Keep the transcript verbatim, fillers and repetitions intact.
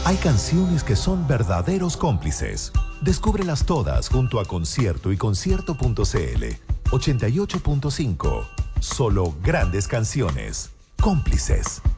Hay canciones que son verdaderos cómplices. Descúbrelas todas junto a Concierto y concierto punto cl. ochenta y ocho punto cinco. Solo grandes canciones. Cómplices.